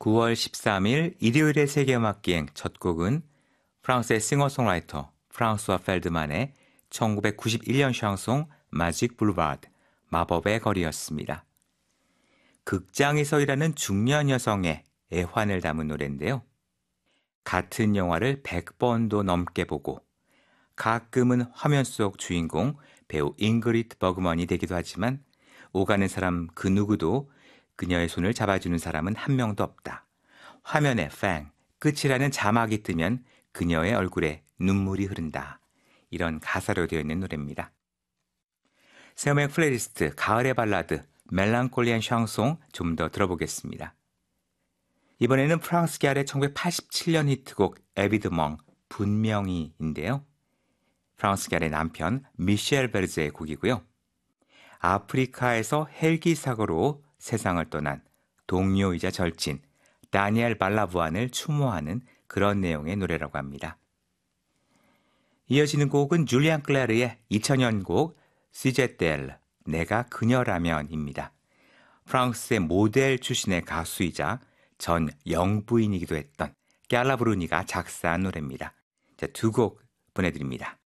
9월 13일 일요일의 세계음악기행 첫 곡은 프랑스의 싱어송라이터 프랑스와 펠드만의 1991년 샹송 마직 블루바드 마법의 거리였습니다. 극장에서 일하는 중년 여성의 애환을 담은 노래인데요. 같은 영화를 100번도 넘게 보고 가끔은 화면 속 주인공 배우 잉그리트 버그먼이 되기도 하지만 오가는 사람 그 누구도 그녀의 손을 잡아주는 사람은 한 명도 없다. 화면에 팽, 끝이라는 자막이 뜨면 그녀의 얼굴에 눈물이 흐른다. 이런 가사로 되어 있는 노래입니다. 세음의 플레이리스트 가을의 발라드 멜랑콜리한 샹송 좀 더 들어보겠습니다. 이번에는 프랑스 계열의 1987년 히트곡 에비드멍 분명히인데요. 프랑스 계열의 남편 미셸 베르제의 곡이고요. 아프리카에서 헬기 사고로 세상을 떠난 동료이자 절친 다니엘 발라부안을 추모하는 그런 내용의 노래라고 합니다. 이어지는 곡은 줄리안 클레르의 2000년 곡 시제텔 내가 그녀라면입니다. 프랑스의 모델 출신의 가수이자 전 영부인이기도 했던 깔라 브루니가 작사한 노래입니다. 자, 두 곡 보내드립니다.